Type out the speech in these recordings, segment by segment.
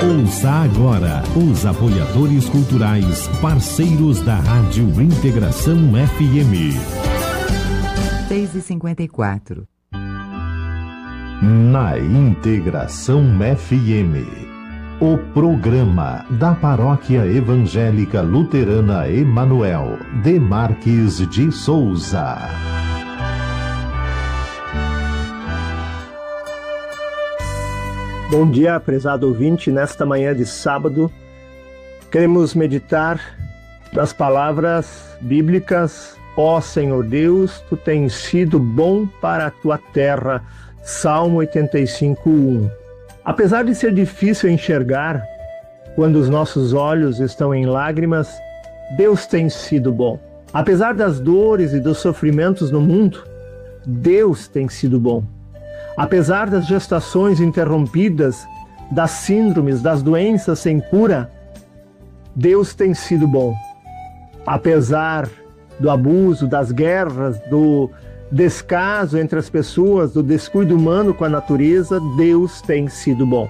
Ouça agora os apoiadores culturais, parceiros da Rádio Integração FM. 6h54. Na Integração FM, o programa da Paróquia Evangélica Luterana Emanuel de Marques de Souza. Bom dia, prezado ouvinte. Nesta manhã de sábado, queremos meditar nas palavras bíblicas: Ó Senhor Deus, Tu tens sido bom para a Tua terra. Salmo 85:1. Apesar de ser difícil enxergar quando os nossos olhos estão em lágrimas, Deus tem sido bom. Apesar das dores e dos sofrimentos no mundo, Deus tem sido bom. Apesar das gestações interrompidas, das síndromes, das doenças sem cura, Deus tem sido bom. Apesar do abuso, das guerras, do descaso entre as pessoas, do descuido humano com a natureza, Deus tem sido bom.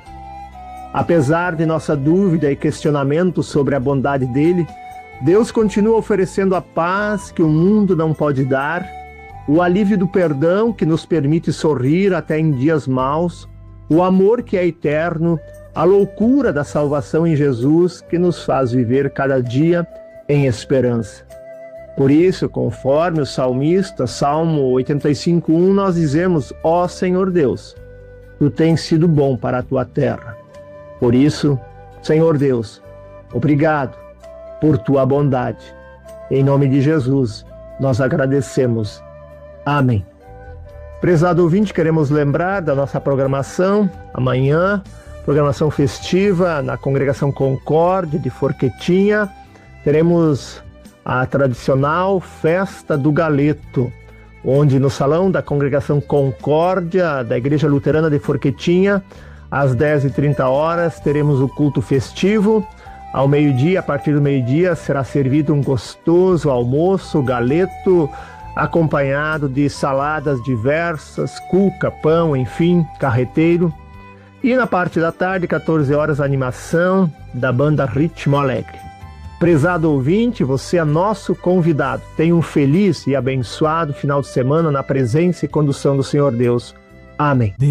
Apesar de nossa dúvida e questionamento sobre a bondade dele, Deus continua oferecendo a paz que o mundo não pode dar, o alívio do perdão que nos permite sorrir até em dias maus, o amor que é eterno, a loucura da salvação em Jesus que nos faz viver cada dia em esperança. Por isso, conforme o salmista, Salmo 85:1, nós dizemos: Ó Senhor Deus, Tu tens sido bom para a Tua terra. Por isso, Senhor Deus, obrigado por Tua bondade. Em nome de Jesus, nós agradecemos. Amém. Prezado ouvinte, queremos lembrar da nossa programação. Amanhã, programação festiva na Congregação Concórdia de Forquetinha. Teremos a tradicional Festa do Galeto, onde no salão da Congregação Concórdia da Igreja Luterana de Forquetinha, às 10h30, teremos o culto festivo. Ao meio-dia, a partir do meio-dia, será servido um gostoso almoço, galeto, acompanhado de saladas diversas, cuca, pão, enfim, carreteiro. E na parte da tarde, 14h, a animação da banda Ritmo Alegre. Prezado ouvinte, você é nosso convidado. Tenha um feliz e abençoado final de semana na presença e condução do Senhor Deus. Amém.